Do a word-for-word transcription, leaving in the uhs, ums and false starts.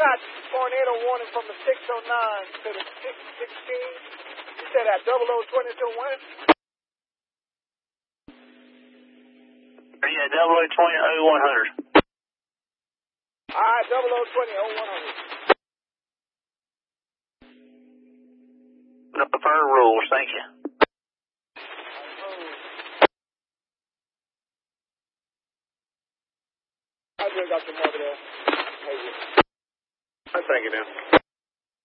got tornado warning from the six oh nine to the six sixteen. You said at double oh twenty to when? Yeah, double oh twenty oh one hundred. All right, double oh twenty oh one hundred. No further rules, thank you. I just got some over there. Thank you. Thank you, Dan.